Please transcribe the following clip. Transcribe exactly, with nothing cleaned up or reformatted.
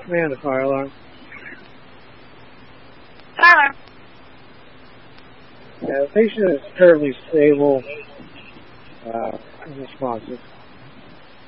Man, the fire alarm. Fire alarm. Yeah, the patient is terribly stable, uh, and responsive.